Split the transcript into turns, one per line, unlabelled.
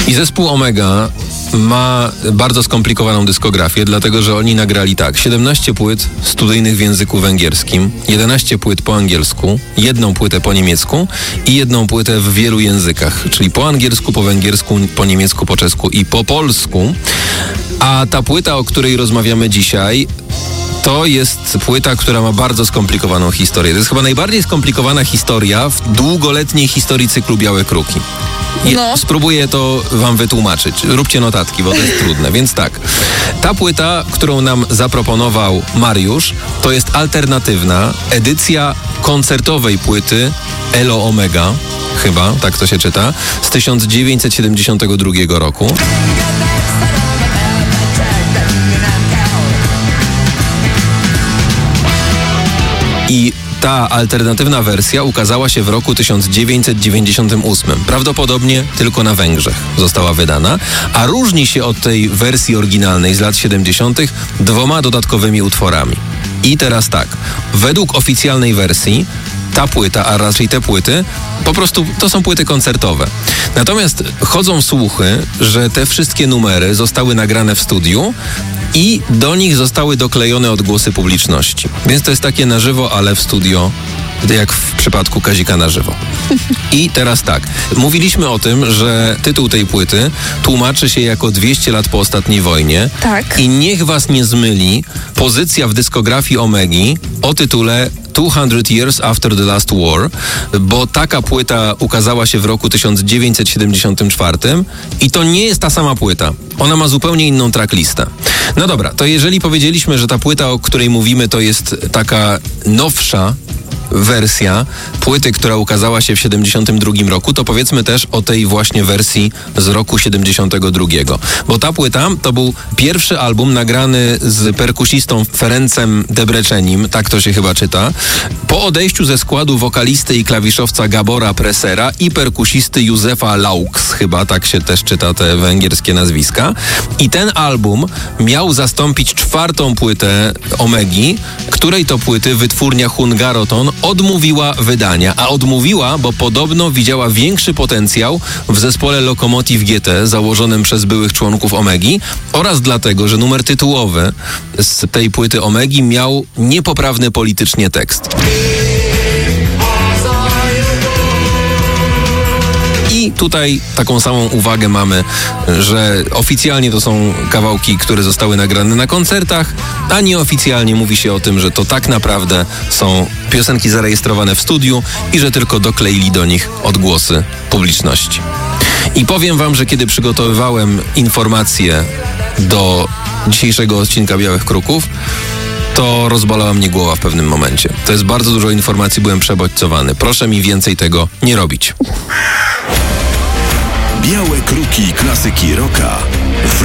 I zespół Omega ma bardzo skomplikowaną dyskografię, dlatego że oni nagrali 17 płyt studyjnych w języku węgierskim, 11 płyt po angielsku, 1 płytę po niemiecku i 1 płytę w wielu językach, czyli po angielsku, po węgiersku, po niemiecku, po czesku i po polsku. A ta płyta, o której rozmawiamy dzisiaj, to jest płyta, która ma bardzo skomplikowaną historię. To jest chyba najbardziej skomplikowana historia w długoletniej historii cyklu Białe Kruki. Spróbuję to wam wytłumaczyć. Róbcie notatki, bo to jest trudne. Więc tak, ta płyta, którą nam zaproponował Mariusz, to jest alternatywna edycja koncertowej płyty Elo Omega, chyba, tak to się czyta, z 1972 roku. I ta alternatywna wersja ukazała się w roku 1998. Prawdopodobnie tylko na Węgrzech została wydana, a różni się od tej wersji oryginalnej z lat 70. 2 dodatkowymi utworami. I teraz tak, według oficjalnej wersji ta płyta, a raczej te płyty, po prostu to są płyty koncertowe. Natomiast chodzą słuchy, że te wszystkie numery zostały nagrane w studiu i do nich zostały doklejone odgłosy publiczności. Więc to jest takie na żywo, ale w studio, jak w przypadku Kazika na żywo. I teraz tak, mówiliśmy o tym, że tytuł tej płyty tłumaczy się jako 200 lat po ostatniej wojnie.
Tak.
I niech was nie zmyli pozycja w dyskografii Omegi o tytule 200 Years After the Last War, bo taka płyta ukazała się w roku 1974 i to nie jest ta sama płyta. Ona ma zupełnie inną tracklistę. No dobra, to jeżeli powiedzieliśmy, że ta płyta, o której mówimy, to jest taka nowsza wersja płyty, która ukazała się w 72 roku, to powiedzmy też o tej właśnie wersji z roku 72. Bo ta płyta to był pierwszy album nagrany z perkusistą Ferencem Debrecenim, tak to się chyba czyta, po odejściu ze składu wokalisty i klawiszowca Gabora Pressera i perkusisty Józefa Laux, chyba tak się też czyta te węgierskie nazwiska. I ten album miał zastąpić 4. płytę Omegi, której to płyty wytwórnia Hungaroton odmówiła wydania, a odmówiła, bo podobno widziała większy potencjał w zespole Lokomotiv GT założonym przez byłych członków Omegi oraz dlatego, że numer tytułowy z tej płyty Omegi miał niepoprawny politycznie tekst. I tutaj taką samą uwagę mamy, że oficjalnie to są kawałki, które zostały nagrane na koncertach, a nieoficjalnie mówi się o tym, że to tak naprawdę są piosenki zarejestrowane w studiu i że tylko dokleili do nich odgłosy publiczności. I powiem wam, że kiedy przygotowywałem informacje do dzisiejszego odcinka Białych Kruków, to rozbolała mnie głowa w pewnym momencie. To jest bardzo dużo informacji, byłem przebodźcowany. Proszę mi więcej tego nie robić.
Białe Kruki klasyki rocka w